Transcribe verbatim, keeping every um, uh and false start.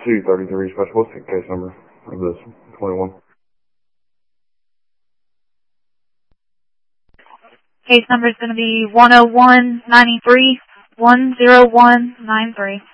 two thirty-three special. What's the case number of this twenty-one? Case number is going to be one oh one ninety-three one oh one nine three.